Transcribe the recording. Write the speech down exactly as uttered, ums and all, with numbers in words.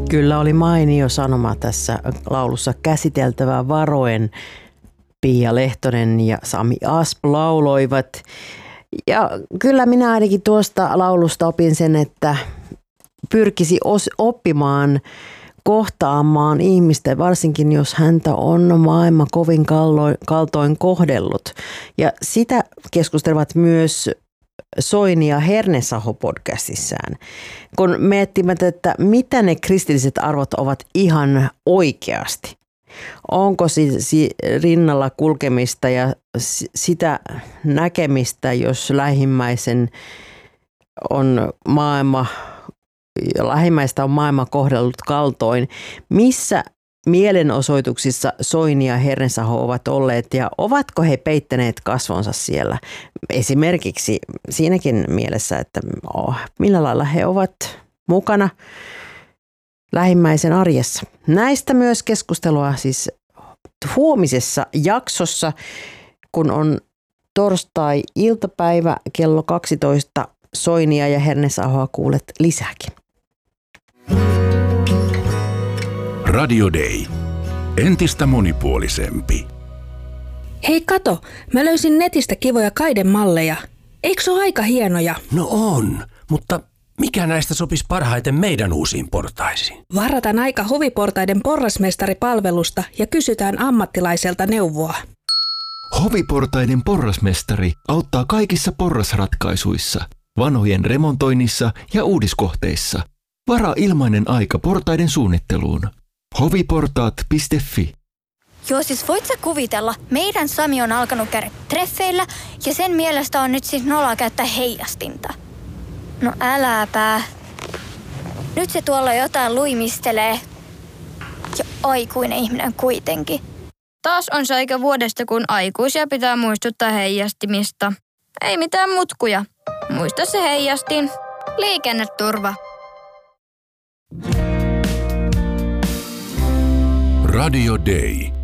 Kyllä oli mainio sanoma tässä laulussa käsiteltävä varoen. Pia Lehtonen ja Sami Asp lauloivat. Ja kyllä minä ainakin tuosta laulusta opin sen, että pyrkisi oppimaan kohtaamaan ihmistä, varsinkin jos häntä on maailma kovin kaltoin kohdellut. Ja sitä keskustelevat myös Soini ja Hernesaho podcastissaan, kun miettivät, että mitä ne kristilliset arvot ovat ihan oikeasti. Onko si- rinnalla kulkemista ja sitä näkemistä, jos lähimmäisen on maailma, lähimmäistä on maailma kohdellut kaltoin, missä mielenosoituksissa Soini ja Hernesaho ovat olleet ja ovatko he peittäneet kasvonsa siellä? Esimerkiksi siinäkin mielessä, että oh, millä lailla he ovat mukana lähimmäisen arjessa. Näistä myös keskustelua siis huomisessa jaksossa, kun on torstai-iltapäivä kello kaksitoista. Soinia ja Hernesahoa kuulet lisääkin. Radio Day. Entistä monipuolisempi. Hei kato, mä löysin netistä kivoja kaidemalleja. Eikö se ole aika hienoja? No on, mutta mikä näistä sopisi parhaiten meidän uusiin portaisiin? Varataan aika Hoviportaiden porrasmestaripalvelusta ja kysytään ammattilaiselta neuvoa. Hoviportaiden porrasmestari auttaa kaikissa porrasratkaisuissa, vanhojen remontoinnissa ja uudiskohteissa. Varaa ilmainen aika portaiden suunnitteluun. hoviportaat piste fi. Joo, siis voit sä kuvitella, meidän Sami on alkanut käydä treffeillä ja sen mielestä on nyt siis nolla käyttää heijastinta. No äläpä. Nyt se tuolla jotain luimistelee. Ja aikuinen ihminen kuitenkin. Taas on se aika vuodesta, kun aikuisia pitää muistuttaa heijastimista. Ei mitään mutkuja. Muista se heijastin. Liikenneturva. Radio Day.